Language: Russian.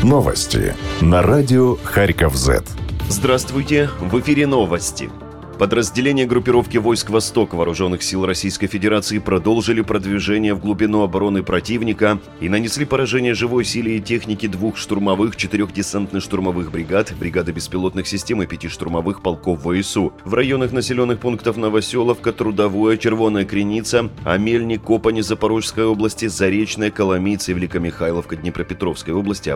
Новости на радио Харьков-Зет. Здравствуйте, в эфире новости. Подразделения группировки войск «Восток» Вооруженных сил Российской Федерации продолжили продвижение в глубину обороны противника и нанесли поражение живой силе и технике 2 штурмовых, 4 десантно-штурмовых бригад, бригады беспилотных систем и 5 штурмовых полков ВСУ в районах населенных пунктов Новоселовка, Трудовое, Червоная Креница, Амельник, Копани Запорожской области, Заречная, Коломийцы, Великомихайловка Днепропетровской области,